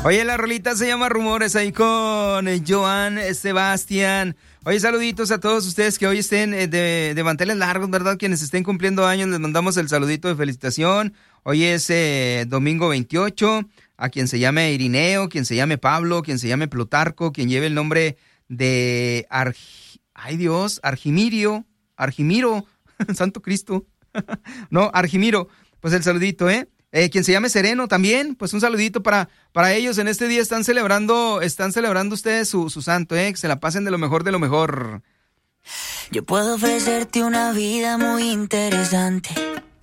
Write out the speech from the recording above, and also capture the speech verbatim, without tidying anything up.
Oye, la rolita se llama Rumores ahí con Joan Sebastián. Oye, saluditos a todos ustedes que hoy estén de, de manteles largos, ¿verdad? Quienes estén cumpliendo años, les mandamos el saludito de felicitación. Hoy es eh, domingo veintiocho. A quien se llame Irineo, quien se llame Pablo, quien se llame Plutarco, quien lleve el nombre de Argi... Ay, Dios, Argimirio, Argimiro, Santo Cristo. No, Argimiro, pues el saludito, ¿eh? Eh, quien se llame Sereno también, pues un saludito para, para ellos. En este día están celebrando, están celebrando ustedes su, su santo, ¿eh? Que se la pasen de lo mejor de lo mejor. Yo puedo ofrecerte una vida muy interesante,